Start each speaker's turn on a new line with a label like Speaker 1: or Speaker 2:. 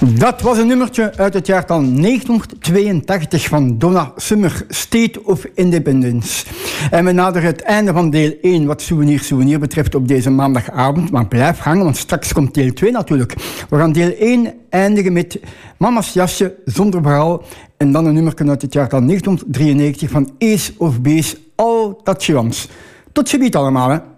Speaker 1: Dat was een nummertje uit het jaartal 1982 van Donna Summer, State of Independence. En we naderen het einde van deel 1 wat Souvenir betreft op deze maandagavond. Maar blijf hangen, want straks komt deel 2 natuurlijk. We gaan deel 1 eindigen met Mama's jasje zonder verhaal. En dan een nummertje uit het jaartal 1993 van Ace of Base, All That She Wants. Tot ziens allemaal, hè.